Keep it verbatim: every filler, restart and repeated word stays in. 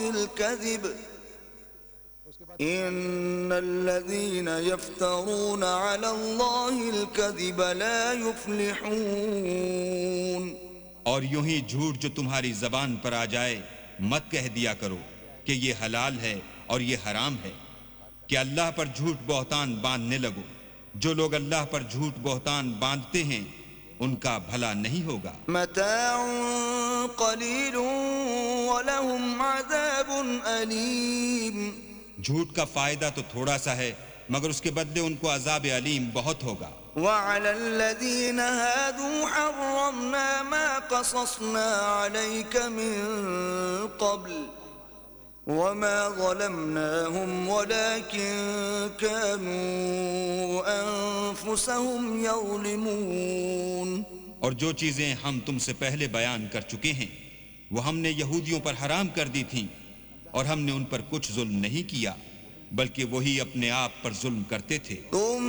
الكذب إن الذين يفترون على الله الكذب لا يفلحون. اور یوں ہی جھوٹ جو تمہاری زبان پر آ جائے مت کہہ دیا کرو کہ یہ حلال ہے اور یہ حرام ہے، کہ اللہ پر جھوٹ بہتان باندھنے لگو. جو لوگ اللہ پر جھوٹ بہتان باندھتے ہیں ان کا بھلا نہیں ہوگا. متاع قلیل ولہم عذاب علیم. جھوٹ کا فائدہ تو تھوڑا سا ہے مگر اس کے بدلے ان کو عذاب علیم بہت ہوگا. وعلى الذين هادوا حرمنا ما قصصنا عليك من قبل وما ظلمناهم ولكن كانوا أنفسهم يظلمون. اور جو چیزیں ہم تم سے پہلے بیان کر چکے ہیں وہ ہم نے یہودیوں پر حرام کر دی تھیں، اور ہم نے ان پر کچھ ظلم نہیں کیا بلکہ وہی اپنے آپ پر ظلم کرتے تھے.